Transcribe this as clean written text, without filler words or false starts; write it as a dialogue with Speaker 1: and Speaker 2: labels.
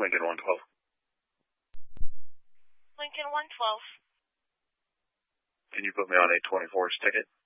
Speaker 1: Lincoln 112.
Speaker 2: Lincoln 112.
Speaker 1: Can you put me on a 24's ticket?